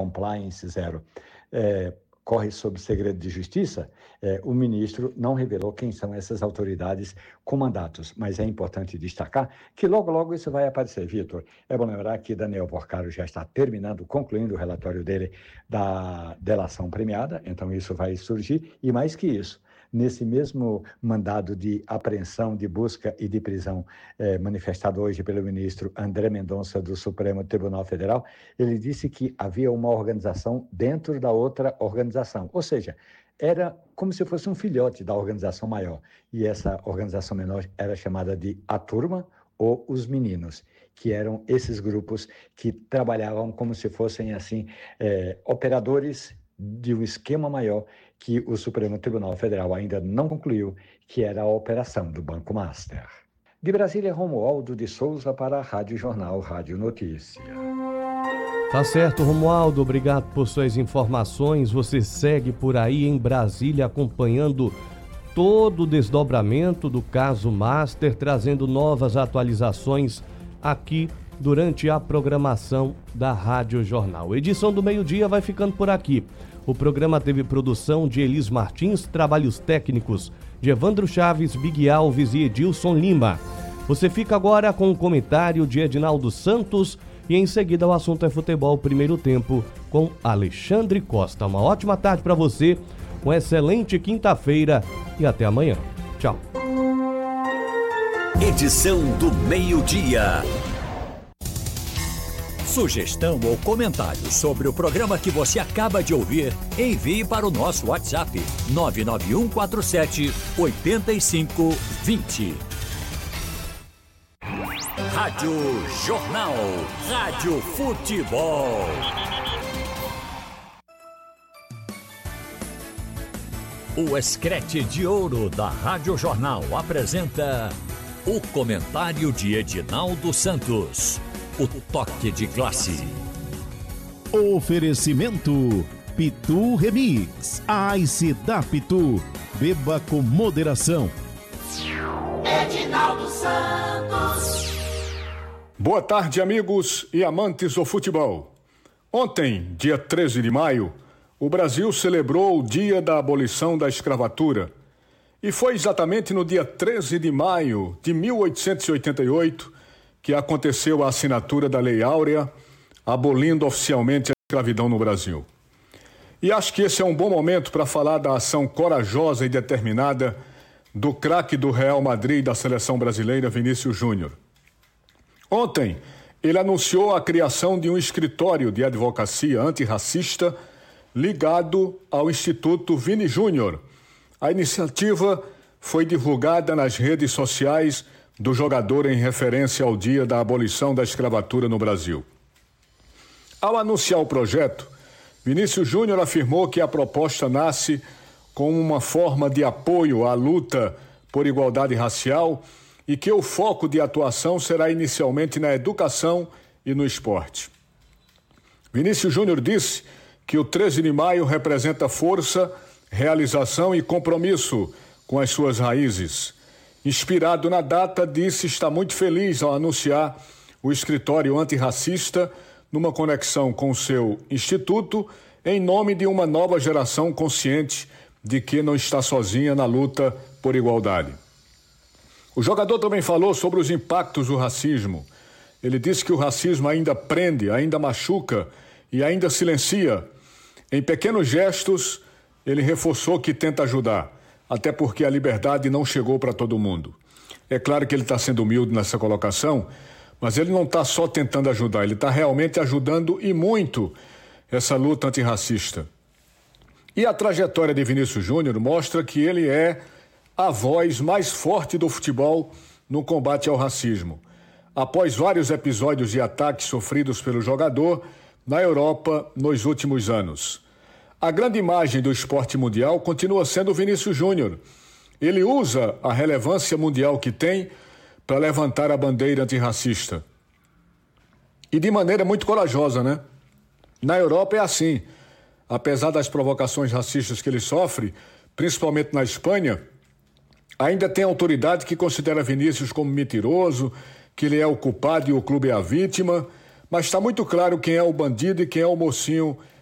compliance zero, corre sob segredo de justiça, o ministro não revelou quem são essas autoridades com mandatos, mas é importante destacar que logo isso vai aparecer, Vitor. É bom lembrar que Daniel Porcaro já está concluindo o relatório dele da delação premiada, então isso vai surgir, e mais que isso, nesse mesmo mandado de apreensão, de busca e de prisão manifestado hoje pelo ministro André Mendonça do Supremo Tribunal Federal, ele disse que havia uma organização dentro da outra organização, ou seja, era como se fosse um filhote da organização maior, e essa organização menor era chamada de A Turma ou Os Meninos, que eram esses grupos que trabalhavam como se fossem, assim, operadores de um esquema maior que o Supremo Tribunal Federal ainda não concluiu, que era a operação do Banco Master. De Brasília, Romualdo de Souza para a Rádio Jornal, Rádio Notícia. Tá certo, Romualdo, obrigado por suas informações. Você segue por aí em Brasília acompanhando todo o desdobramento do caso Master, trazendo novas atualizações aqui durante a programação da Rádio Jornal. Edição do meio-dia vai ficando por aqui. O programa teve produção de Elis Martins, trabalhos técnicos de Evandro Chaves, Big Alves e Edilson Lima. Você fica agora com o comentário de Edinaldo Santos e em seguida o assunto é futebol primeiro tempo com Alexandre Costa. Uma ótima tarde para você, uma excelente quinta-feira e até amanhã. Tchau. Edição do meio-dia. Sugestão ou comentário sobre o programa que você acaba de ouvir, envie para o nosso WhatsApp 99147-8520. Rádio Jornal, Rádio Futebol. O Escrete de Ouro da Rádio Jornal apresenta o comentário de Edinaldo Santos. O toque de classe. Oferecimento Pitu Remix. A Ice da Pitu. Beba com moderação. Edinaldo Santos. Boa tarde, amigos e amantes do futebol. Ontem, dia 13 de maio, o Brasil celebrou o dia da abolição da escravatura. E foi exatamente no dia 13 de maio de 1888 que aconteceu a assinatura da Lei Áurea, abolindo oficialmente a escravidão no Brasil. E acho que esse é um bom momento para falar da ação corajosa e determinada do craque do Real Madrid e da seleção brasileira, Vinícius Júnior. Ontem, ele anunciou a criação de um escritório de advocacia antirracista ligado ao Instituto Vini Júnior. A iniciativa foi divulgada nas redes sociais do jogador em referência ao dia da abolição da escravatura no Brasil. Ao anunciar o projeto, Vinícius Júnior afirmou que a proposta nasce como uma forma de apoio à luta por igualdade racial e que o foco de atuação será inicialmente na educação e no esporte. Vinícius Júnior disse que o 13 de maio representa força, realização e compromisso com as suas raízes. Inspirado na data, disse estar muito feliz ao anunciar o escritório antirracista numa conexão com o seu instituto em nome de uma nova geração consciente de que não está sozinha na luta por igualdade. O jogador também falou sobre os impactos do racismo. Ele disse que o racismo ainda prende, ainda machuca e ainda silencia. Em pequenos gestos, ele reforçou que tenta ajudar, até porque a liberdade não chegou para todo mundo. É claro que ele está sendo humilde nessa colocação, mas ele não está só tentando ajudar, ele está realmente ajudando e muito essa luta antirracista. E a trajetória de Vinícius Júnior mostra que ele é a voz mais forte do futebol no combate ao racismo. Após vários episódios de ataques sofridos pelo jogador na Europa nos últimos anos. A grande imagem do esporte mundial continua sendo o Vinícius Júnior. Ele usa a relevância mundial que tem para levantar a bandeira antirracista. E de maneira muito corajosa, né? Na Europa é assim. Apesar das provocações racistas que ele sofre, principalmente na Espanha, ainda tem autoridade que considera Vinícius como mentiroso, que ele é o culpado e o clube é a vítima, mas está muito claro quem é o bandido e quem é o mocinho